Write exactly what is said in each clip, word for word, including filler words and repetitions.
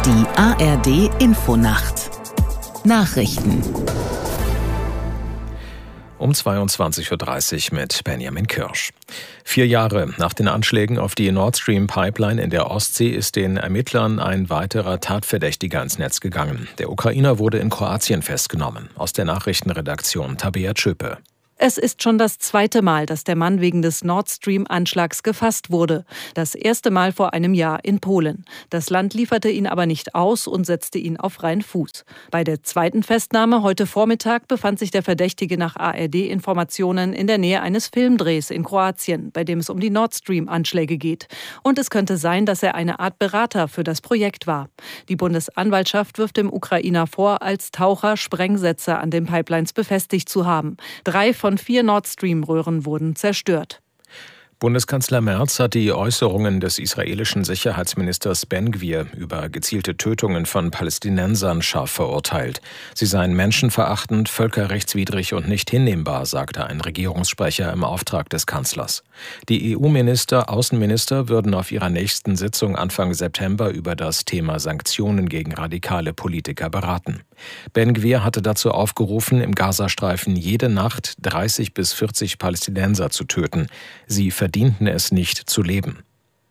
Die A R D Infonacht Nachrichten um zweiundzwanzig Uhr dreißig mit Benjamin Kirsch. Vier Jahre nach den Anschlägen auf die Nord Stream Pipeline in der Ostsee ist den Ermittlern ein weiterer Tatverdächtiger ins Netz gegangen. Der Ukrainer wurde in Kroatien festgenommen. Aus der Nachrichtenredaktion Tabea Tschöpe. Es ist schon das zweite Mal, dass der Mann wegen des Nord Stream-Anschlags gefasst wurde. Das erste Mal vor einem Jahr in Polen. Das Land lieferte ihn aber nicht aus und setzte ihn auf freien Fuß. Bei der zweiten Festnahme heute Vormittag befand sich der Verdächtige nach A R D-Informationen in der Nähe eines Filmdrehs in Kroatien, bei dem es um die Nord Stream-Anschläge geht. Und es könnte sein, dass er eine Art Berater für das Projekt war. Die Bundesanwaltschaft wirft dem Ukrainer vor, als Taucher Sprengsätze an den Pipelines befestigt zu haben. Drei von Von vier Nord Stream-Röhren wurden zerstört. Bundeskanzler Merz hat die Äußerungen des israelischen Sicherheitsministers Ben Gvir über gezielte Tötungen von Palästinensern scharf verurteilt. Sie seien menschenverachtend, völkerrechtswidrig und nicht hinnehmbar, sagte ein Regierungssprecher im Auftrag des Kanzlers. Die E U-Minister, Außenminister würden auf ihrer nächsten Sitzung Anfang September über das Thema Sanktionen gegen radikale Politiker beraten. Ben Gvir hatte dazu aufgerufen, im Gazastreifen jede Nacht dreißig bis vierzig Palästinenser zu töten. Sie verdienten es nicht zu leben.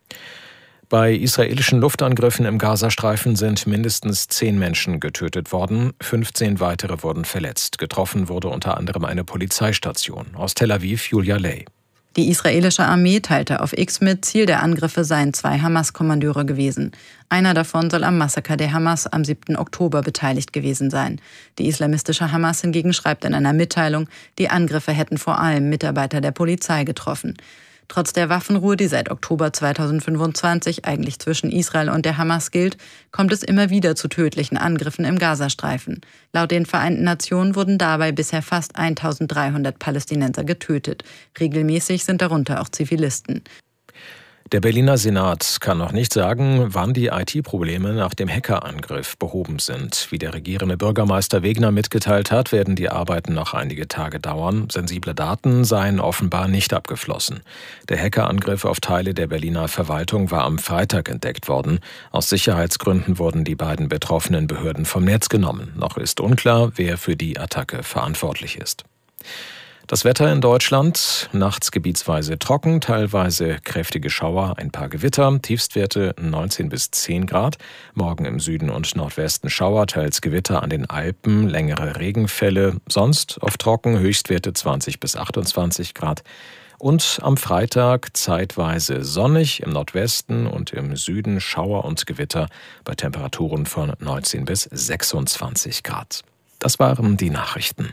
Bei israelischen Luftangriffen im Gazastreifen sind mindestens zehn Menschen getötet worden, fünfzehn weitere wurden verletzt. Getroffen wurde unter anderem eine Polizeistation. Aus Tel Aviv, Julia Ley. Die israelische Armee teilte auf X mit, Ziel der Angriffe seien zwei Hamas-Kommandeure gewesen. Einer davon soll am Massaker der Hamas am siebten Oktober beteiligt gewesen sein. Die islamistische Hamas hingegen schreibt in einer Mitteilung, die Angriffe hätten vor allem Mitarbeiter der Polizei getroffen. Trotz der Waffenruhe, die seit Oktober zweitausendfünfundzwanzig eigentlich zwischen Israel und der Hamas gilt, kommt es immer wieder zu tödlichen Angriffen im Gazastreifen. Laut den Vereinten Nationen wurden dabei bisher fast eintausenddreihundert Palästinenser getötet. Regelmäßig sind darunter auch Zivilisten. Der Berliner Senat kann noch nicht sagen, wann die I T-Probleme nach dem Hackerangriff behoben sind. Wie der regierende Bürgermeister Wegner mitgeteilt hat, werden die Arbeiten noch einige Tage dauern. Sensible Daten seien offenbar nicht abgeflossen. Der Hackerangriff auf Teile der Berliner Verwaltung war am Freitag entdeckt worden. Aus Sicherheitsgründen wurden die beiden betroffenen Behörden vom Netz genommen. Noch ist unklar, wer für die Attacke verantwortlich ist. Das Wetter in Deutschland, nachts gebietsweise trocken, teilweise kräftige Schauer, ein paar Gewitter, Tiefstwerte neunzehn bis zehn Grad. Morgen im Süden und Nordwesten Schauer, teils Gewitter an den Alpen, längere Regenfälle. Sonst oft trocken, Höchstwerte zwanzig bis achtundzwanzig Grad. Und am Freitag zeitweise sonnig, im Nordwesten und im Süden Schauer und Gewitter bei Temperaturen von neunzehn bis sechsundzwanzig Grad. Das waren die Nachrichten.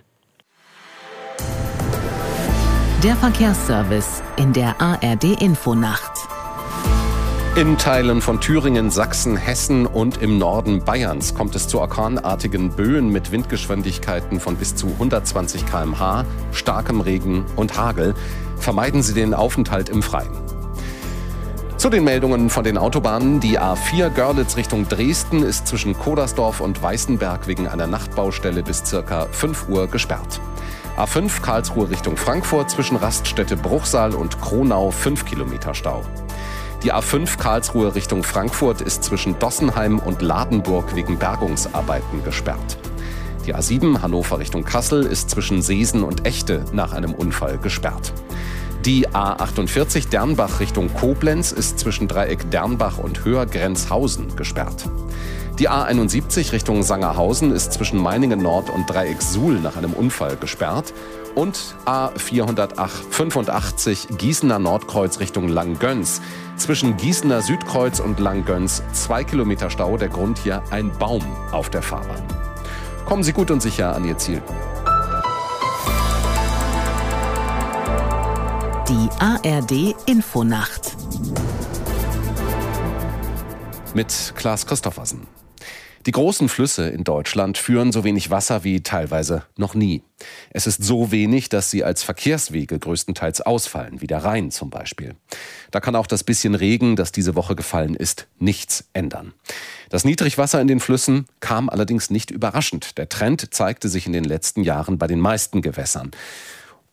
Der Verkehrsservice in der A R D Infonacht. In Teilen von Thüringen, Sachsen, Hessen und im Norden Bayerns kommt es zu orkanartigen Böen mit Windgeschwindigkeiten von bis zu hundertzwanzig Kilometer pro Stunde, starkem Regen und Hagel. Vermeiden Sie den Aufenthalt im Freien. Zu den Meldungen von den Autobahnen. Die A vier Görlitz Richtung Dresden ist zwischen Kodersdorf und Weißenberg wegen einer Nachtbaustelle bis ca. fünf Uhr gesperrt. A fünf Karlsruhe Richtung Frankfurt zwischen Raststätte Bruchsal und Kronau fünf Kilometer Stau. Die A fünf Karlsruhe Richtung Frankfurt ist zwischen Dossenheim und Ladenburg wegen Bergungsarbeiten gesperrt. Die A sieben Hannover Richtung Kassel ist zwischen Seesen und Echte nach einem Unfall gesperrt. Die A achtundvierzig Dernbach Richtung Koblenz ist zwischen Dreieck Dernbach und Höhergrenzhausen gesperrt. Die A einundsiebzig Richtung Sangerhausen ist zwischen Meiningen Nord und Dreieck Suhl nach einem Unfall gesperrt. Und A vierhundertfünfundachtzig Gießener Nordkreuz Richtung Langgöns. Zwischen Gießener Südkreuz und Langgöns zwei Kilometer Stau. Der Grund hier ein Baum auf der Fahrbahn. Kommen Sie gut und sicher an Ihr Ziel. Die A R D Infonacht mit Klaas Christoffersen. Die großen Flüsse in Deutschland führen so wenig Wasser wie teilweise noch nie. Es ist so wenig, dass sie als Verkehrswege größtenteils ausfallen, wie der Rhein zum Beispiel. Da kann auch das bisschen Regen, das diese Woche gefallen ist, nichts ändern. Das Niedrigwasser in den Flüssen kam allerdings nicht überraschend. Der Trend zeigte sich in den letzten Jahren bei den meisten Gewässern.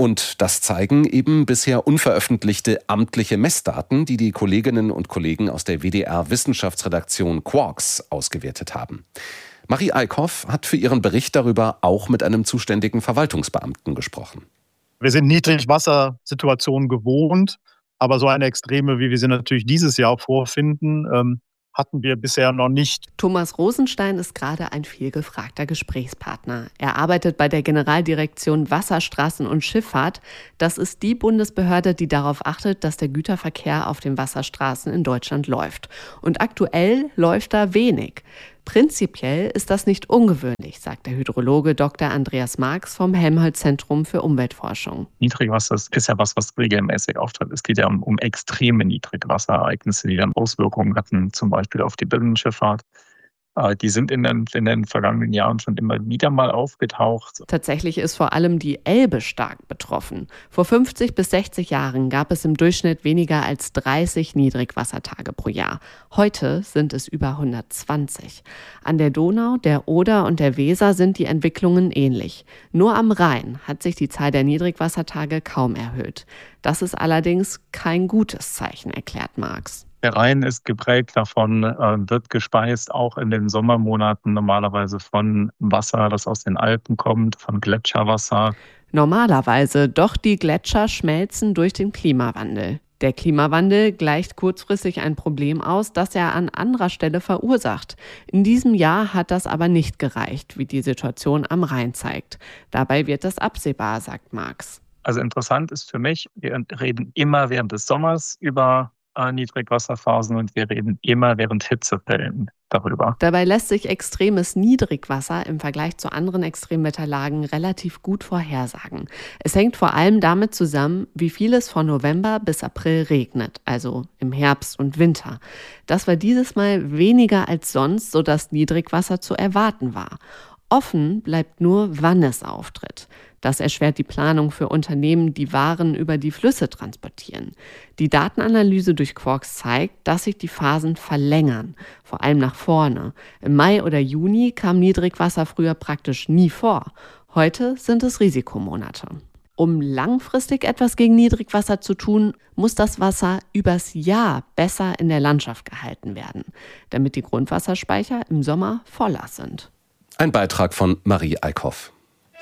Und das zeigen eben bisher unveröffentlichte amtliche Messdaten, die die Kolleginnen und Kollegen aus der W D R-Wissenschaftsredaktion Quarks ausgewertet haben. Marie Eickhoff hat für ihren Bericht darüber auch mit einem zuständigen Verwaltungsbeamten gesprochen. Wir sind Niedrigwassersituationen gewohnt, aber so eine Extreme, wie wir sie natürlich dieses Jahr vorfinden, ähm, hatten wir bisher noch nicht. Thomas Rosenstein ist gerade ein vielgefragter Gesprächspartner. Er arbeitet bei der Generaldirektion Wasserstraßen und Schifffahrt. Das ist die Bundesbehörde, die darauf achtet, dass der Güterverkehr auf den Wasserstraßen in Deutschland läuft. Und aktuell läuft da wenig. Prinzipiell ist das nicht ungewöhnlich, sagt der Hydrologe Doktor Andreas Marx vom Helmholtz-Zentrum für Umweltforschung. Niedrigwasser ist ja was, was regelmäßig auftritt. Es geht ja um, um extreme Niedrigwasserereignisse, die dann Auswirkungen hatten, zum Beispiel auf die Binnenschifffahrt. Die sind in den, in den vergangenen Jahren schon immer wieder mal aufgetaucht. Tatsächlich ist vor allem die Elbe stark betroffen. Vor fünfzig bis sechzig Jahren gab es im Durchschnitt weniger als dreißig Niedrigwassertage pro Jahr. Heute sind es über hundertzwanzig. An der Donau, der Oder und der Weser sind die Entwicklungen ähnlich. Nur am Rhein hat sich die Zahl der Niedrigwassertage kaum erhöht. Das ist allerdings kein gutes Zeichen, erklärt Marx. Der Rhein ist geprägt davon, wird gespeist auch in den Sommermonaten normalerweise von Wasser, das aus den Alpen kommt, von Gletscherwasser. Normalerweise, doch die Gletscher schmelzen durch den Klimawandel. Der Klimawandel gleicht kurzfristig ein Problem aus, das er an anderer Stelle verursacht. In diesem Jahr hat das aber nicht gereicht, wie die Situation am Rhein zeigt. Dabei wird das absehbar, sagt Marx. Also interessant ist für mich, wir reden immer während des Sommers über Niedrigwasserphasen und wir reden immer während Hitzewellen darüber. Dabei lässt sich extremes Niedrigwasser im Vergleich zu anderen Extremwetterlagen relativ gut vorhersagen. Es hängt vor allem damit zusammen, wie viel es von November bis April regnet, also im Herbst und Winter. Das war dieses Mal weniger als sonst, sodass Niedrigwasser zu erwarten war. Offen bleibt nur, wann es auftritt. Das erschwert die Planung für Unternehmen, die Waren über die Flüsse transportieren. Die Datenanalyse durch Quarks zeigt, dass sich die Phasen verlängern, vor allem nach vorne. Im Mai oder Juni kam Niedrigwasser früher praktisch nie vor. Heute sind es Risikomonate. Um langfristig etwas gegen Niedrigwasser zu tun, muss das Wasser übers Jahr besser in der Landschaft gehalten werden, damit die Grundwasserspeicher im Sommer voller sind. Ein Beitrag von Marie Eickhoff.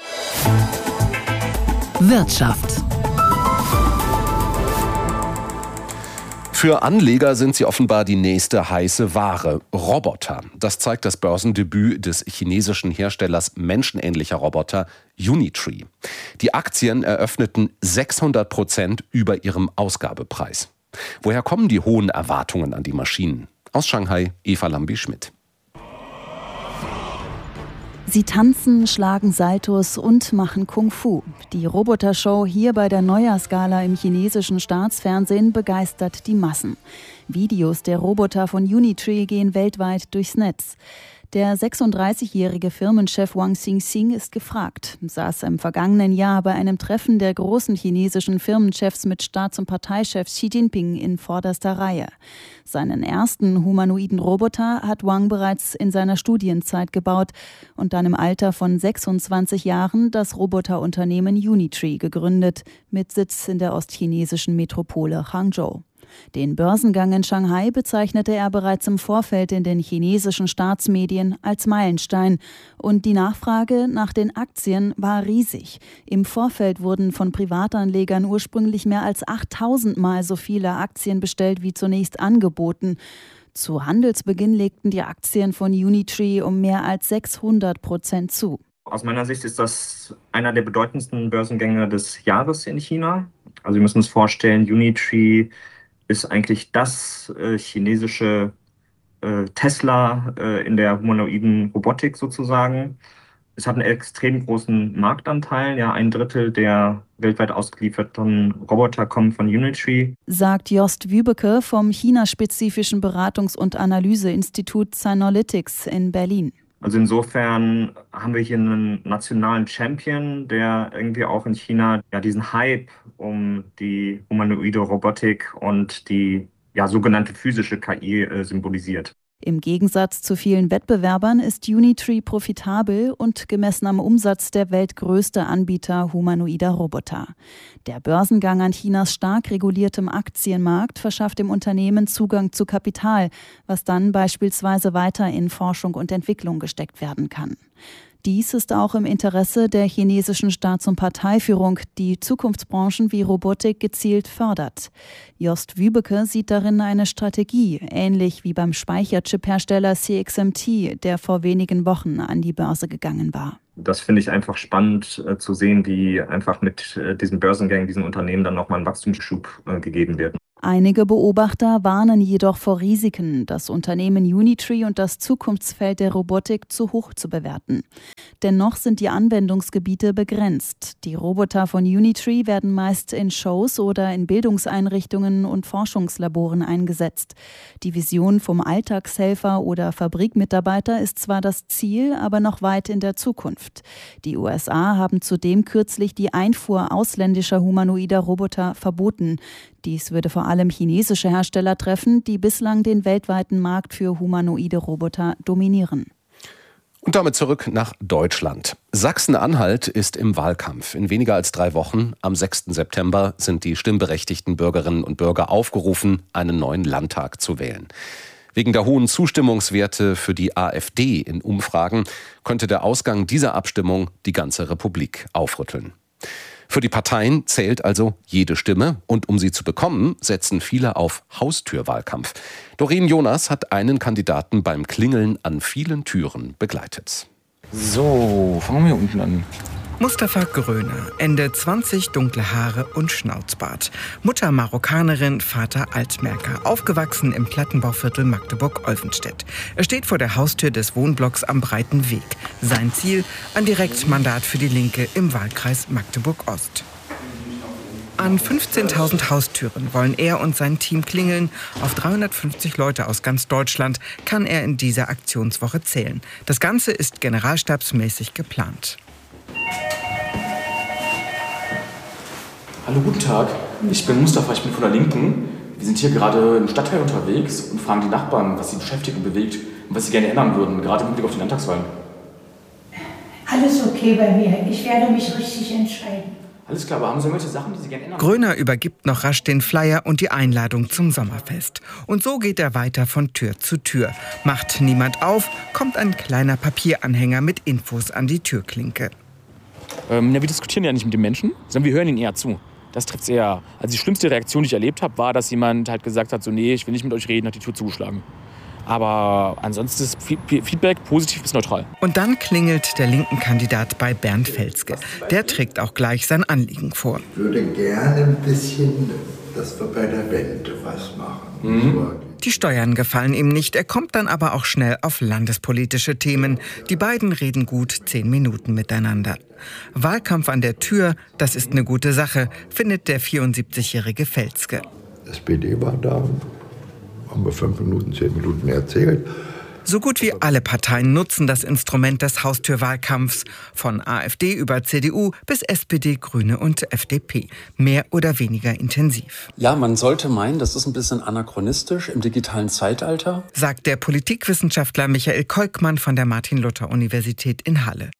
Wirtschaft. Für Anleger sind sie offenbar die nächste heiße Ware. Roboter. Das zeigt das Börsendebüt des chinesischen Herstellers menschenähnlicher Roboter Unitree. Die Aktien eröffneten sechshundert Prozent über ihrem Ausgabepreis. Woher kommen die hohen Erwartungen an die Maschinen? Aus Shanghai, Eva Lambi-Schmidt. Sie tanzen, schlagen Saltos und machen Kung-Fu. Die Robotershow hier bei der Neujahrsgala im chinesischen Staatsfernsehen begeistert die Massen. Videos der Roboter von Unitree gehen weltweit durchs Netz. Der sechsunddreißigjährige Firmenchef Wang Xingxing ist gefragt, saß im vergangenen Jahr bei einem Treffen der großen chinesischen Firmenchefs mit Staats- und Parteichef Xi Jinping in vorderster Reihe. Seinen ersten humanoiden Roboter hat Wang bereits in seiner Studienzeit gebaut und dann im Alter von sechsundzwanzig Jahren das Roboterunternehmen Unitree gegründet, mit Sitz in der ostchinesischen Metropole Hangzhou. Den Börsengang in Shanghai bezeichnete er bereits im Vorfeld in den chinesischen Staatsmedien als Meilenstein. Und die Nachfrage nach den Aktien war riesig. Im Vorfeld wurden von Privatanlegern ursprünglich mehr als achttausend Mal so viele Aktien bestellt wie zunächst angeboten. Zu Handelsbeginn legten die Aktien von Unitree um mehr als sechshundert Prozent zu. Aus meiner Sicht ist das einer der bedeutendsten Börsengänge des Jahres in China. Also wir müssen uns vorstellen, Unitree ist eigentlich das äh, chinesische äh, Tesla äh, in der humanoiden Robotik sozusagen. Es hat einen extrem großen Marktanteil. Ja, ein Drittel der weltweit ausgelieferten Roboter kommen von Unitree. Sagt Jost Wübeke vom chinaspezifischen Beratungs- und Analyseinstitut Synalytics in Berlin. Also insofern haben wir hier einen nationalen Champion, der irgendwie auch in China ja diesen Hype um die humanoide Robotik und die ja sogenannte physische K I äh, symbolisiert. Im Gegensatz zu vielen Wettbewerbern ist Unitree profitabel und gemessen am Umsatz der weltgrößte Anbieter humanoider Roboter. Der Börsengang an Chinas stark reguliertem Aktienmarkt verschafft dem Unternehmen Zugang zu Kapital, was dann beispielsweise weiter in Forschung und Entwicklung gesteckt werden kann. Dies ist auch im Interesse der chinesischen Staats- und Parteiführung, die Zukunftsbranchen wie Robotik gezielt fördert. Jost Wübeke sieht darin eine Strategie, ähnlich wie beim Speicherchip-Hersteller C X M T, der vor wenigen Wochen an die Börse gegangen war. Das finde ich einfach spannend äh, zu sehen, wie einfach mit äh, diesen Börsengängen, diesen Unternehmen dann nochmal ein Wachstumsschub äh, gegeben wird. Einige Beobachter warnen jedoch vor Risiken, das Unternehmen Unitree und das Zukunftsfeld der Robotik zu hoch zu bewerten. Dennoch sind die Anwendungsgebiete begrenzt. Die Roboter von Unitree werden meist in Shows oder in Bildungseinrichtungen und Forschungslaboren eingesetzt. Die Vision vom Alltagshelfer oder Fabrikmitarbeiter ist zwar das Ziel, aber noch weit in der Zukunft. Die U S A haben zudem kürzlich die Einfuhr ausländischer humanoider Roboter verboten. Dies würde vor allem chinesische Hersteller treffen, die bislang den weltweiten Markt für humanoide Roboter dominieren. Und damit zurück nach Deutschland. Sachsen-Anhalt ist im Wahlkampf. In weniger als drei Wochen, am sechsten September, sind die stimmberechtigten Bürgerinnen und Bürger aufgerufen, einen neuen Landtag zu wählen. Wegen der hohen Zustimmungswerte für die AfD in Umfragen könnte der Ausgang dieser Abstimmung die ganze Republik aufrütteln. Für die Parteien zählt also jede Stimme und um sie zu bekommen, setzen viele auf Haustürwahlkampf. Doreen Jonas hat einen Kandidaten beim Klingeln an vielen Türen begleitet. So, fangen wir unten an. Mustafa Gröner, Ende zwanzig, dunkle Haare und Schnauzbart. Mutter Marokkanerin, Vater Altmärker, aufgewachsen im Plattenbauviertel Magdeburg-Olvenstedt. Er steht vor der Haustür des Wohnblocks am Breiten Weg. Sein Ziel, ein Direktmandat für die Linke im Wahlkreis Magdeburg-Ost. An fünfzehntausend Haustüren wollen er und sein Team klingeln. Auf dreihundertfünfzig Leute aus ganz Deutschland kann er in dieser Aktionswoche zählen. Das Ganze ist generalstabsmäßig geplant. Hallo, guten Tag. Ich bin Mustafa, ich bin von der Linken. Wir sind hier gerade im Stadtteil unterwegs und fragen die Nachbarn, was sie beschäftigt und bewegt und was sie gerne ändern würden, gerade im Blick auf die Landtagswahlen. Alles okay bei mir. Ich werde mich richtig entscheiden. Alles klar, aber haben Sie irgendwelche Sachen, die Sie gerne ändern? Gröner übergibt noch rasch den Flyer und die Einladung zum Sommerfest. Und so geht er weiter von Tür zu Tür. Macht niemand auf, kommt ein kleiner Papieranhänger mit Infos an die Türklinke. Ähm, ja, wir diskutieren ja nicht mit den Menschen, sondern wir hören ihnen eher zu. Das trifft es eher. Also die schlimmste Reaktion, die ich erlebt habe, war, dass jemand halt gesagt hat, so nee, ich will nicht mit euch reden, hat die Tür zugeschlagen. Aber ansonsten ist Feedback positiv bis neutral. Und dann klingelt der linken Kandidat bei Bernd Felske. Der trägt auch gleich sein Anliegen vor. Ich würde gerne ein bisschen, dass wir bei der Rente was machen. Mhm. Die Steuern gefallen ihm nicht, er kommt dann aber auch schnell auf landespolitische Themen. Die beiden reden gut zehn Minuten miteinander. Wahlkampf an der Tür, das ist eine gute Sache, findet der vierundsiebzigjährige Felske. S P D war da, haben wir fünf Minuten, zehn Minuten erzählt. So gut wie alle Parteien nutzen das Instrument des Haustürwahlkampfs. Von AfD über C D U bis S P D, Grüne und F D P. Mehr oder weniger intensiv. Ja, man sollte meinen, das ist ein bisschen anachronistisch im digitalen Zeitalter, sagt der Politikwissenschaftler Michael Kolkmann von der Martin-Luther-Universität in Halle.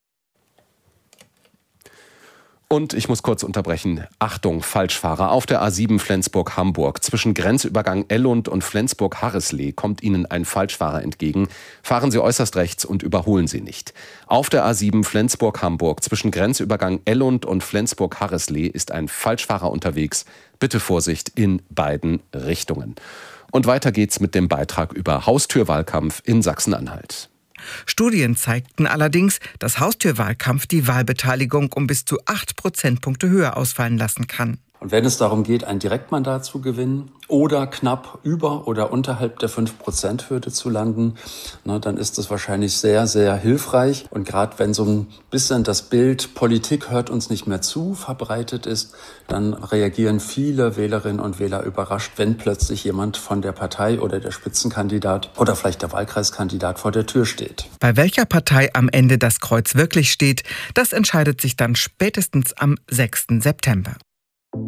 Und ich muss kurz unterbrechen. Achtung, Falschfahrer. Auf der A sieben Flensburg-Hamburg. Zwischen Grenzübergang Ellund und Flensburg-Harrisley kommt Ihnen ein Falschfahrer entgegen. Fahren Sie äußerst rechts und überholen Sie nicht. Auf der A sieben Flensburg-Hamburg. Zwischen Grenzübergang Ellund und Flensburg-Harrisley ist ein Falschfahrer unterwegs. Bitte Vorsicht in beiden Richtungen. Und weiter geht's mit dem Beitrag über Haustürwahlkampf in Sachsen-Anhalt. Studien zeigten allerdings, dass Haustürwahlkampf die Wahlbeteiligung um bis zu acht Prozentpunkte höher ausfallen lassen kann. Und wenn es darum geht, ein Direktmandat zu gewinnen oder knapp über oder unterhalb der fünf Prozent Hürde zu landen, na, dann ist das wahrscheinlich sehr, sehr hilfreich. Und gerade wenn so ein bisschen das Bild Politik hört uns nicht mehr zu verbreitet ist, dann reagieren viele Wählerinnen und Wähler überrascht, wenn plötzlich jemand von der Partei oder der Spitzenkandidat oder vielleicht der Wahlkreiskandidat vor der Tür steht. Bei welcher Partei am Ende das Kreuz wirklich steht, das entscheidet sich dann spätestens am sechsten September.